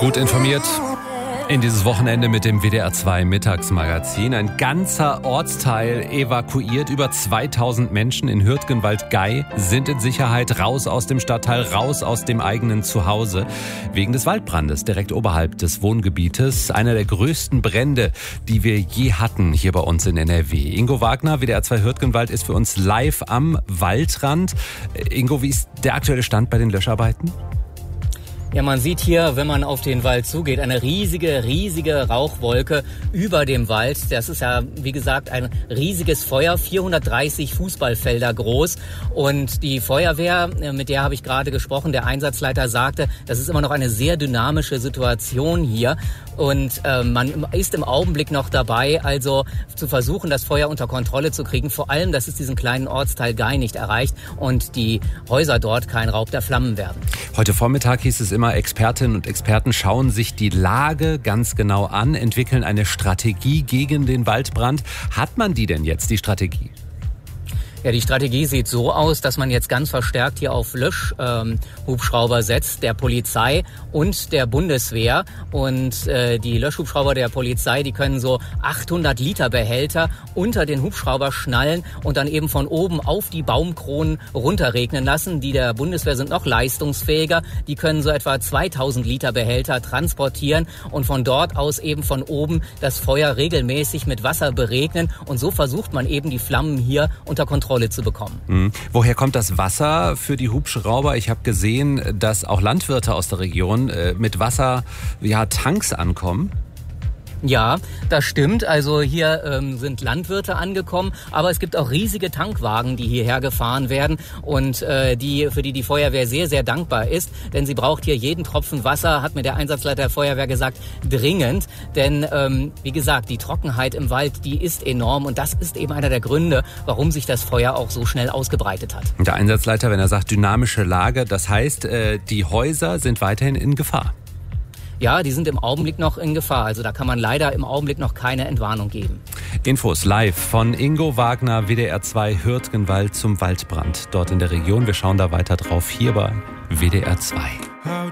Gut informiert in dieses Wochenende mit dem WDR 2 Mittagsmagazin. Ein ganzer Ortsteil evakuiert. Über 2000 Menschen in Hürtgenwald-Gey sind in Sicherheit. Raus aus dem Stadtteil, raus aus dem eigenen Zuhause. Wegen des Waldbrandes direkt oberhalb des Wohngebietes. Einer der größten Brände, die wir je hatten hier bei uns in NRW. Ingo Wagner, WDR 2 Hürtgenwald, ist für uns live am Waldrand. Ingo, wie ist der aktuelle Stand bei den Löscharbeiten? Ja, man sieht hier, wenn man auf den Wald zugeht, eine riesige Rauchwolke über dem Wald. Das ist ja, wie gesagt, ein riesiges Feuer, 430 Fußballfelder groß. Und die Feuerwehr, mit der habe ich gerade gesprochen, der Einsatzleiter sagte, das ist immer noch eine sehr dynamische Situation hier. Und man ist im Augenblick noch dabei, also zu versuchen, das Feuer unter Kontrolle zu kriegen. Vor allem, dass es diesen kleinen Ortsteil Gey nicht erreicht und die Häuser dort kein Raub der Flammen werden. Heute Vormittag hieß es immer, Expertinnen und Experten schauen sich die Lage ganz genau an, entwickeln eine Strategie gegen den Waldbrand. Hat man die denn jetzt, die Strategie? Ja, die Strategie sieht so aus, dass man jetzt ganz verstärkt hier auf Löschhubschrauber setzt, der Polizei und der Bundeswehr. Und die Löschhubschrauber der Polizei, die können so 800 Liter Behälter unter den Hubschrauber schnallen und dann eben von oben auf die Baumkronen runterregnen lassen. Die der Bundeswehr sind noch leistungsfähiger. Die können so etwa 2000 Liter Behälter transportieren und von dort aus eben von oben das Feuer regelmäßig mit Wasser beregnen. Und so versucht man eben die Flammen hier unter Kontrolle zu bekommen. Woher kommt das Wasser für die Hubschrauber? Ich habe gesehen, dass auch Landwirte aus der Region mit Wasser, Tanks ankommen. Ja, das stimmt. Also hier sind Landwirte angekommen, aber es gibt auch riesige Tankwagen, die hierher gefahren werden und für die Feuerwehr sehr, sehr dankbar ist, denn sie braucht hier jeden Tropfen Wasser, hat mir der Einsatzleiter der Feuerwehr gesagt, dringend. Denn wie gesagt, die Trockenheit im Wald, die ist enorm und das ist eben einer der Gründe, warum sich das Feuer auch so schnell ausgebreitet hat. Der Einsatzleiter, wenn er sagt dynamische Lage, das heißt, die Häuser sind weiterhin in Gefahr. Ja, die sind im Augenblick noch in Gefahr. Also da kann man leider im Augenblick noch keine Entwarnung geben. Infos live von Ingo Wagner, WDR 2 Hürtgenwald zum Waldbrand dort in der Region. Wir schauen da weiter drauf hier bei WDR 2.